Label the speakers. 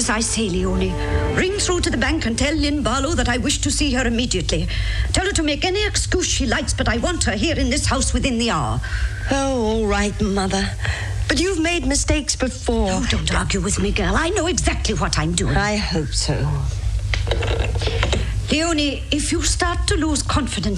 Speaker 1: as I say, Leonie. Ring through to the bank and tell Lynn Barlow that I wish to see her immediately. Tell her to make any excuse she likes, but I want her here in this house within the hour.
Speaker 2: Oh, all right, Mother. But you've made mistakes before.
Speaker 1: Oh, don't argue with me, girl. I know exactly what I'm doing.
Speaker 2: I hope so.
Speaker 1: Leonie, if you start to lose confidence